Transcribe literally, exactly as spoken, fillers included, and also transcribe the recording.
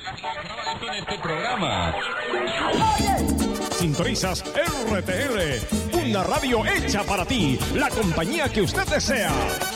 Con este programa. Sintonizas R T L, una radio hecha para ti, la compañía que usted desea.